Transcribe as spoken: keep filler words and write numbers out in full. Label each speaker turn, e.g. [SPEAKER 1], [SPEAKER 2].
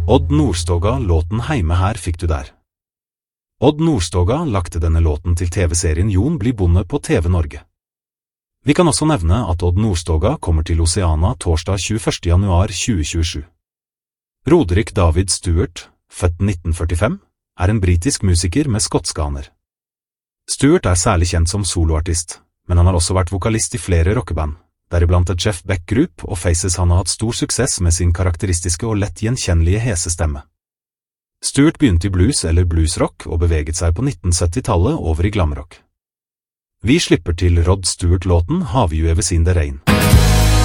[SPEAKER 1] Odd Nordstoga, låten Heime her fikk du der. Odd Nordstoga lagte denne låten til T V-serien Jon blir bonde på T V Norge. Vi kan også nevne at Odd Nordstoga kommer til Oceana torsdag tjueførste januar tjue tjuesju. Roderick David Stewart, født nitten førtifem, er en britisk musiker med skotske aner. Stewart er særlig kjent som soloartist, men han har også vært vokalist i flere rockeband, deriblant et Jeff Beck Group og Faces. Han har hatt stor suksess med sin karakteristiske og lett gjenkjennelige hese stemme. Stewart begynte i blues eller bluesrock og beveget seg på nitten syttitallet over i glamrock. Vi slipper til Rod Stewart-låten Have You Ever Seen the Rain.